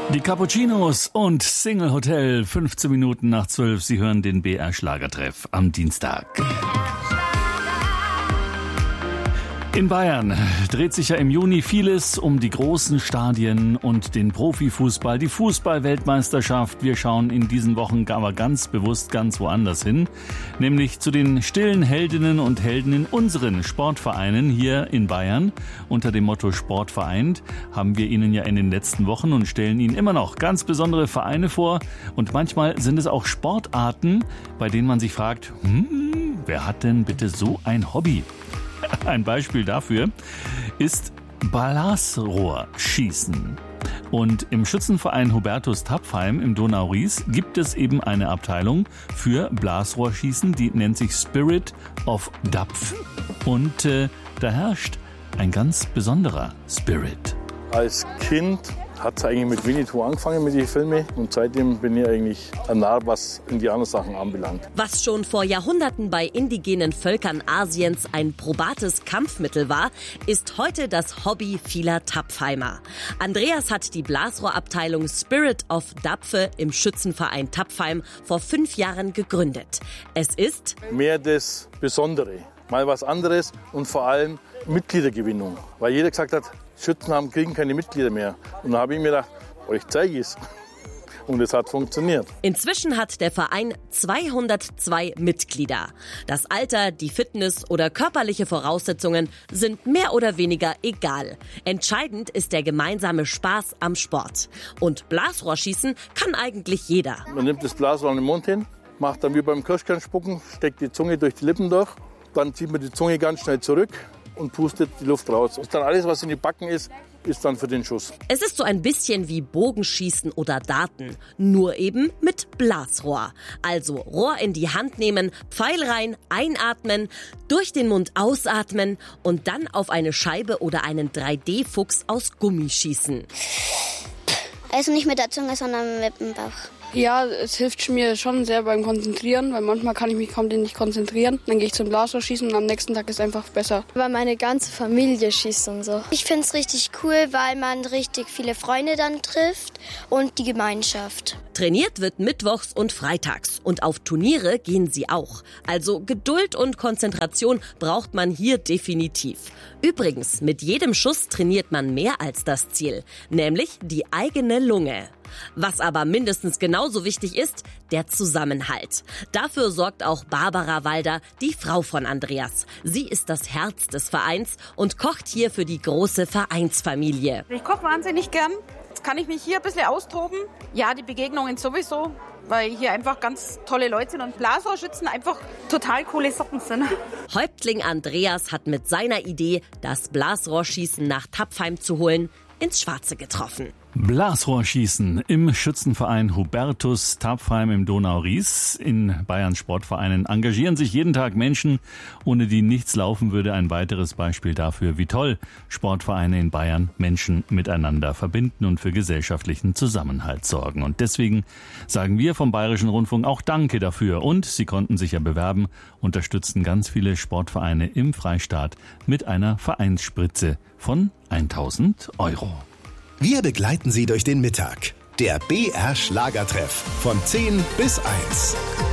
Die Cappuccinos und Single Hotel, 15 Minuten nach 12. Sie hören den BR Schlagertreff am Dienstag. In Bayern dreht sich ja im Juni vieles um die großen Stadien und den Profifußball, die Fußball-Weltmeisterschaft. Wir schauen in diesen Wochen aber ganz bewusst ganz woanders hin, nämlich zu den stillen Heldinnen und Helden in unseren Sportvereinen hier in Bayern. Unter dem Motto Sport vereint haben wir Ihnen ja in den letzten Wochen und stellen Ihnen immer noch ganz besondere Vereine vor. Und manchmal sind es auch Sportarten, bei denen man sich fragt, wer hat denn bitte so ein Hobby? Ein Beispiel dafür ist Blasrohrschießen. Und im Schützenverein Hubertus Tapfheim im Donau-Ries gibt es eben eine Abteilung für Blasrohrschießen, die nennt sich Spirit of Dapf. Und da herrscht ein ganz besonderer Spirit. Als Kind hat es eigentlich mit Winnetou angefangen, mit den Filmen. Und seitdem bin ich eigentlich ein Narr, was Indianersachen anbelangt. Was schon vor Jahrhunderten bei indigenen Völkern Asiens ein probates Kampfmittel war, ist heute das Hobby vieler Tapfheimer. Andreas hat die Blasrohrabteilung Spirit of Dapfe im Schützenverein Tapfheim vor 5 Jahren gegründet. Es ist mehr das Besondere, mal was anderes und vor allem Mitgliedergewinnung. Weil jeder gesagt hat, Schützen kriegen keine Mitglieder mehr. Und da habe ich mir gedacht, euch zeige ich es. Und es hat funktioniert. Inzwischen hat der Verein 202 Mitglieder. Das Alter, die Fitness oder körperliche Voraussetzungen sind mehr oder weniger egal. Entscheidend ist der gemeinsame Spaß am Sport. Und Blasrohrschießen kann eigentlich jeder. Man nimmt das Blasrohr in den Mund hin, macht dann wie beim Kirschkernspucken, steckt die Zunge durch die Lippen durch, dann zieht man die Zunge ganz schnell zurück und pustet die Luft raus. Und dann alles, was in die Backen ist dann für den Schuss. Es ist so ein bisschen wie Bogenschießen oder Daten, nur eben mit Blasrohr. Also Rohr in die Hand nehmen, Pfeil rein, einatmen, durch den Mund ausatmen und dann auf eine Scheibe oder einen 3D-Fuchs aus Gummi schießen. Also nicht mit der Zunge, sondern mit dem Bauch. Ja, es hilft mir schon sehr beim Konzentrieren, weil manchmal kann ich mich kaum nicht konzentrieren. Dann gehe ich zum Blasrohrschießen und am nächsten Tag ist es einfach besser. Weil meine ganze Familie schießt und so. Ich finde es richtig cool, weil man richtig viele Freunde dann trifft und die Gemeinschaft. Trainiert wird mittwochs und freitags und auf Turniere gehen sie auch. Also Geduld und Konzentration braucht man hier definitiv. Übrigens, mit jedem Schuss trainiert man mehr als das Ziel, nämlich die eigene Lunge. Was aber mindestens genauso wichtig ist, der Zusammenhalt. Dafür sorgt auch Barbara Walder, die Frau von Andreas. Sie ist das Herz des Vereins und kocht hier für die große Vereinsfamilie. Ich koche wahnsinnig gern. Jetzt kann ich mich hier ein bisschen austoben. Ja, die Begegnungen sowieso, weil hier einfach ganz tolle Leute sind und Blasrohrschützen einfach total coole Socken sind. Häuptling Andreas hat mit seiner Idee, das Blasrohrschießen nach Tapfheim zu holen, ins Schwarze getroffen. Blasrohrschießen im Schützenverein Hubertus Tapfheim im Donau-Ries. In Bayerns Sportvereinen engagieren sich jeden Tag Menschen, ohne die nichts laufen würde. Ein weiteres Beispiel dafür, wie toll Sportvereine in Bayern Menschen miteinander verbinden und für gesellschaftlichen Zusammenhalt sorgen. Und deswegen sagen wir vom Bayerischen Rundfunk auch Danke dafür. Und Sie konnten sich ja bewerben, unterstützen ganz viele Sportvereine im Freistaat mit einer Vereinsspritze von 1.000 €. Wir begleiten Sie durch den Mittag. Der BR Schlagertreff von 10 bis 1.